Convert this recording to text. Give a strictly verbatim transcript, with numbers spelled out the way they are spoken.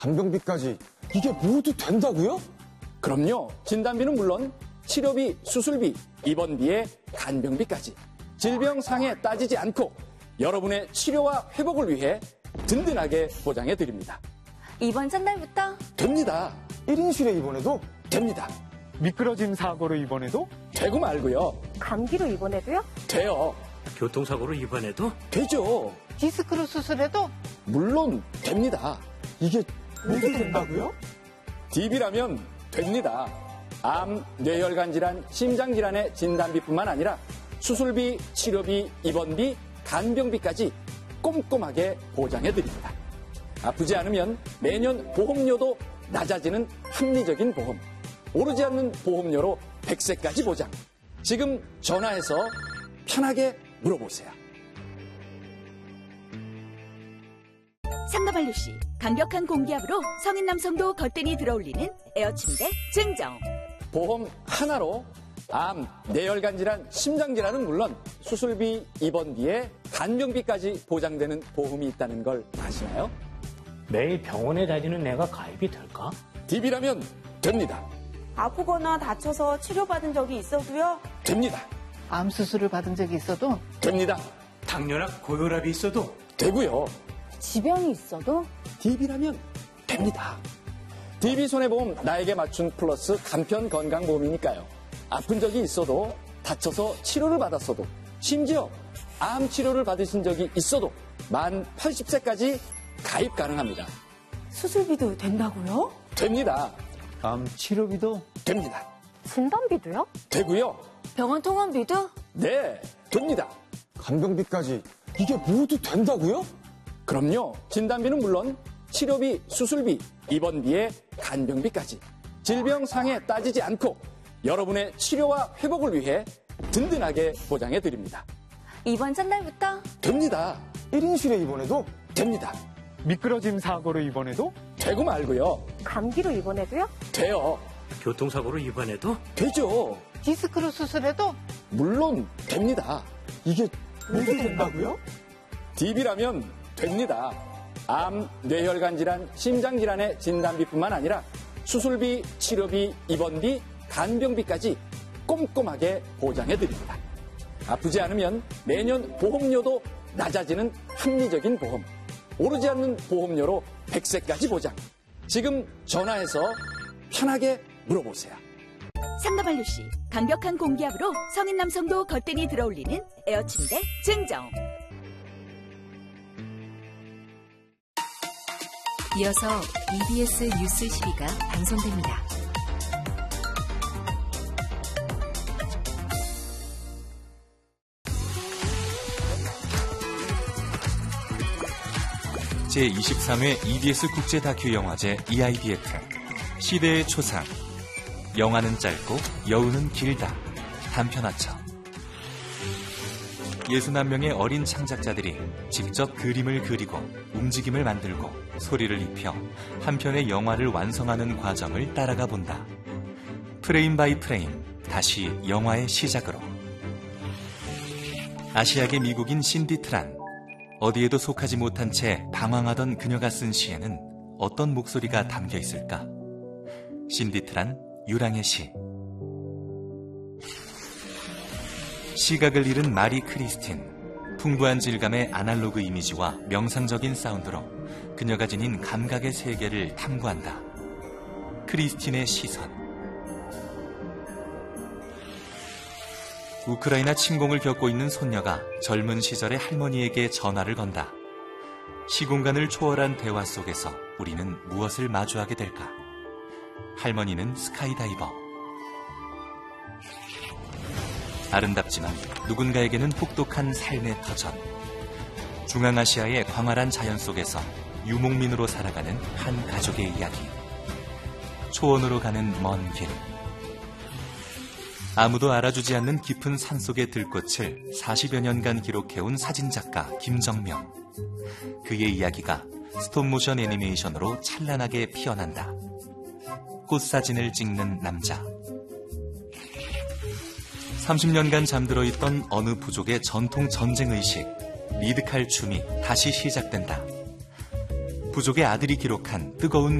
간병비까지 이게 모두 된다고요? 그럼요. 진단비는 물론 치료비, 수술비, 입원비에 간병비까지 질병 상해 따지지 않고 여러분의 치료와 회복을 위해 든든하게 보장해 드립니다. 이번 전날부터 됩니다. 일 인실에 입원해도 됩니다. 미끄러짐 사고로 입원해도 되고 말고요. 감기로 입원해도요? 돼요. 교통사고로 입원해도 되죠. 디스크로 수술해도 물론 됩니다. 이게 모두 된다고요? 디비라면 됩니다. 암, 뇌혈관 질환, 심장 질환의 진단비뿐만 아니라 수술비, 치료비, 입원비, 간병비까지 꼼꼼하게 보장해 드립니다. 아프지 않으면 매년 보험료도 낮아지는 합리적인 보험. 오르지 않는 보험료로 백 세까지 보장. 지금 전화해서 편하게 물어보세요. 상담 시 강력한 공기압으로 성인 남성도 거뜬히 들어올리는 에어침대 증정. 보험 하나로 암, 뇌혈관 질환, 심장 질환은 물론 수술비, 입원비에 간병비까지 보장되는 보험이 있다는 걸 아시나요? 매일 병원에 다니는 내가 가입이 될까? 디비라면 됩니다. 아프거나 다쳐서 치료받은 적이 있어도요? 됩니다. 암 수술을 받은 적이 있어도 됩니다. 당뇨나 고혈압이 있어도 되고요. 지병이 있어도? 디비라면 됩니다. 디비 손해보험 나에게 맞춘 플러스 간편 건강보험이니까요. 아픈 적이 있어도 다쳐서 치료를 받았어도 심지어 암 치료를 받으신 적이 있어도 만 팔십 세까지 가입 가능합니다. 수술비도 된다고요? 됩니다. 암 치료비도 됩니다. 진단비도요? 되고요. 병원 통원비도? 네, 됩니다. 간병비까지 이게 모두 된다고요? 그럼요. 진단비는 물론 치료비, 수술비, 입원비에 간병비까지 질병 상해 따지지 않고 여러분의 치료와 회복을 위해 든든하게 보장해 드립니다. 이번 전날부터 됩니다. 일 인실에 입원해도 됩니다. 미끄러짐 사고로 입원해도 되고 말고요. 감기로 입원해도요? 돼요. 교통사고로 입원해도 되죠. 디스크로 수술해도 물론 됩니다. 이게 모두 된다고요? 디비라면 됩니다. 암, 뇌혈관 질환, 심장 질환의 진단비뿐만 아니라 수술비, 치료비, 입원비, 간병비까지 꼼꼼하게 보장해 드립니다. 아프지 않으면 매년 보험료도 낮아지는 합리적인 보험. 오르지 않는 보험료로 백 세까지 보장. 지금 전화해서 편하게 물어보세요. 상담 시 강력한 공기압으로 성인 남성도 거뜬히 들어올리는 에어침대 증정. 이어서 이비에스 뉴스 십이가 방송됩니다. 제이십삼 회 이비에스 국제 다큐 영화제 이아이디에프 시대의 초상. 영화는 짧고 여우는 길다. 단편화처. 예순한 명의 어린 창작자들이 직접 그림을 그리고 움직임을 만들고 소리를 입혀 한 편의 영화를 완성하는 과정을 따라가 본다. 프레임 바이 프레임, 다시 영화의 시작으로. 아시아계 미국인 신디 트란. 어디에도 속하지 못한 채 방황하던 그녀가 쓴 시에는 어떤 목소리가 담겨 있을까? 신디 트란, 유랑의 시. 시각을 잃은 마리 크리스틴. 풍부한 질감의 아날로그 이미지와 명상적인 사운드로 그녀가 지닌 감각의 세계를 탐구한다. 크리스틴의 시선. 우크라이나 침공을 겪고 있는 손녀가 젊은 시절의 할머니에게 전화를 건다. 시공간을 초월한 대화 속에서 우리는 무엇을 마주하게 될까? 할머니는 스카이다이버. 아름답지만 누군가에게는 혹독한 삶의 터전. 중앙아시아의 광활한 자연 속에서 유목민으로 살아가는 한 가족의 이야기. 초원으로 가는 먼 길. 아무도 알아주지 않는 깊은 산속의 들꽃을 사십여 년간 기록해온 사진작가 김정명. 그의 이야기가 스톱모션 애니메이션으로 찬란하게 피어난다. 꽃사진을 찍는 남자. 삼십 년간 잠들어 있던 어느 부족의 전통 전쟁의식, 리드칼 춤이 다시 시작된다. 부족의 아들이 기록한 뜨거운